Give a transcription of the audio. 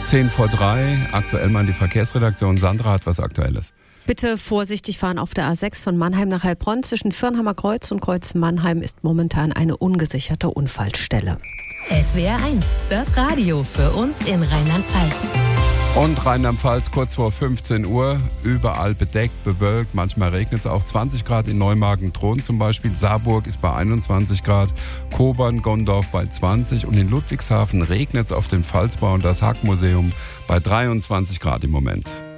10:03, aktuell mal in die Verkehrsredaktion. Sandra hat was Aktuelles. Bitte vorsichtig fahren auf der A6 von Mannheim nach Heilbronn. Zwischen Firnhammer Kreuz und Kreuz Mannheim ist momentan eine ungesicherte Unfallstelle. SWR 1, das Radio für uns in Rheinland-Pfalz. Und Rheinland-Pfalz kurz vor 15 Uhr, überall bedeckt, bewölkt, manchmal regnet es auch. 20 Grad in Neumagen-Dhron zum Beispiel, Saarburg ist bei 21 Grad, Kobern, Gondorf bei 20 und in Ludwigshafen regnet es auf dem Pfalzbau und das Hackmuseum bei 23 Grad im Moment.